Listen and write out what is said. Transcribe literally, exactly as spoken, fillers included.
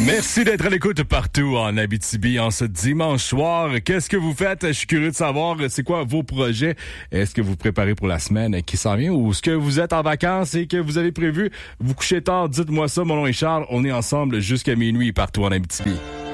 Merci d'être à l'écoute partout en Abitibi en ce dimanche soir. Qu'est-ce que vous faites? Je suis curieux de savoir, c'est quoi vos projets? Est-ce que vous vous préparez pour la semaine qui s'en vient ou est-ce que vous êtes en vacances et que vous avez prévu vous coucher tard? Dites-moi ça, mon nom est Charles. On est ensemble jusqu'à minuit partout en Abitibi.